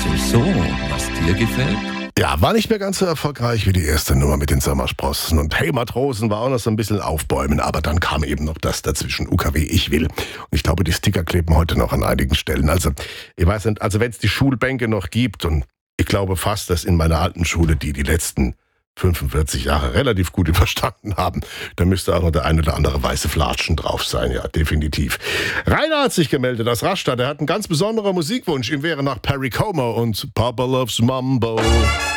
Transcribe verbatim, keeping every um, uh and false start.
so, was dir gefällt? Ja, war nicht mehr ganz so erfolgreich wie die erste Nummer mit den Sommersprossen. Und Hey Matrosen war auch noch so ein bisschen aufbäumen. Aber dann kam eben noch das dazwischen, U K W Ich will. Und ich glaube, die Sticker kleben heute noch an einigen Stellen. Also, ich weiß nicht, also wenn es die Schulbänke noch gibt, und ich glaube fast, dass in meiner alten Schule die die letzten fünfundvierzig Jahre relativ gut überstanden haben, da müsste auch noch der ein oder andere weiße Flatschen drauf sein, ja, definitiv. Rainer hat sich gemeldet aus Rastatt, er hat einen ganz besonderen Musikwunsch, ihm wäre nach Perry Como und Papa Loves Mambo.